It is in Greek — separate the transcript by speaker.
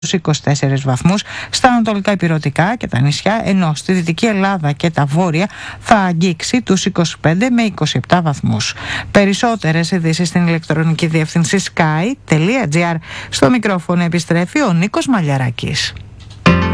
Speaker 1: 24 βαθμούς, στα ανατολικά ηπειρωτικά και τα νησιά, ενώ στη Δυτική Ελλάδα και τα βόρεια θα αγγίξει τους 25 με 27 βαθμούς. Περισσότερες ειδήσεις στην ηλεκτρονική διεύθυνση sky.gr. Στο μικρόφωνο επιστρέφει ο Νίκος Μαλιαράκης.